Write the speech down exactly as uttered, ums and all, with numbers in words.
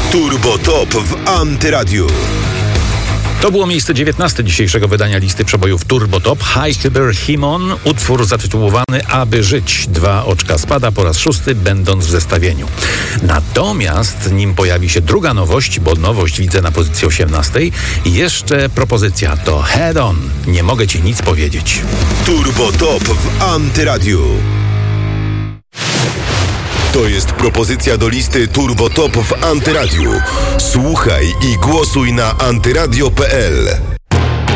Turbo Top w Antyradiu. To było miejsce dziewiętnaste dzisiejszego wydania listy przebojów Turbo Top. High Hyper Himon, utwór zatytułowany Aby żyć. Dwa oczka spada po raz szósty, będąc w zestawieniu. Natomiast nim pojawi się druga nowość, bo nowość widzę na pozycji osiemnastej, jeszcze propozycja to Head On. Nie mogę ci nic powiedzieć. Turbo Top w Antyradiu. To jest propozycja do listy Turbo Top w Antyradiu. Słuchaj i głosuj na antyradio kropka p l.